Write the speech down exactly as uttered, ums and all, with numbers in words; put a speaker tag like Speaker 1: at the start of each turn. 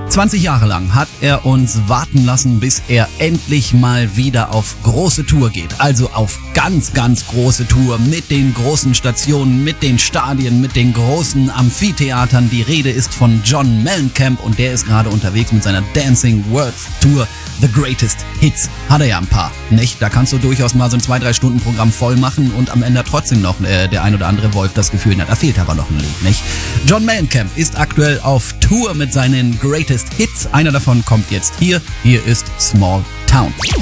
Speaker 1: zwanzig Jahre lang hat er uns warten lassen, bis er endlich mal wieder auf große Tour geht. Also auf ganz, ganz große Tour mit den großen Stationen, mit den Stadien, mit den großen Amphitheatern. Die Rede ist von John Mellencamp und der ist gerade unterwegs mit seiner Dancing World Tour. The Greatest Hits hat er ja ein paar, nicht? Da kannst du durchaus mal so ein zwei drei Stunden Programm voll machen und am Ende trotzdem noch äh, der ein oder andere Wolf das Gefühl hat, da fehlt aber noch ein Lied, nicht? John Mellencamp ist aktuell auf Tour mit seinen Greatest Hits. Einer davon kommt jetzt hier. Hier ist Small Town.